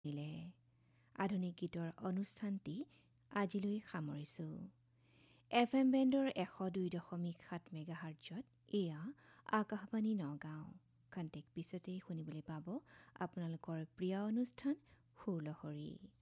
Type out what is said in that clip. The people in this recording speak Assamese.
দিলে আধুনিক গীতৰ অনুষ্ঠানটি আজিলৈ সামৰিছোঁ। FM বেণ্ডৰ 102.7 মেগাহাৰ্টজত এয়া আকাশবাণী নগাঁও। খন্তেক পিছতেই শুনিবলৈ পাব আপোনালোকৰ প্ৰিয় অনুষ্ঠান সুৰলহৰী।